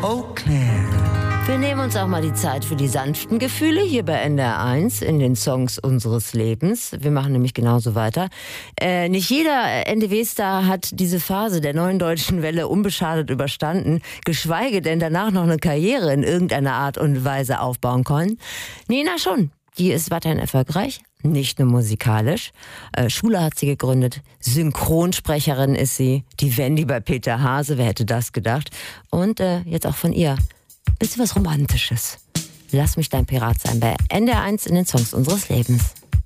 Eau Claire. Wir nehmen uns auch mal die Zeit für die sanften Gefühle hier bei NDR1 in den Songs unseres Lebens. Wir machen nämlich genauso weiter. Nicht jeder NDW-Star hat diese Phase der neuen deutschen Welle unbeschadet überstanden, geschweige denn danach noch eine Karriere in irgendeiner Art und Weise aufbauen können. Nena schon. Die ist weiterhin erfolgreich, nicht nur musikalisch. Schule hat sie gegründet, Synchronsprecherin ist sie, die Wendy bei Peter Hase, wer hätte das gedacht? Und jetzt auch von ihr. Bisschen was Romantisches. Lass mich dein Pirat sein bei NDR1 in den Songs unseres Lebens.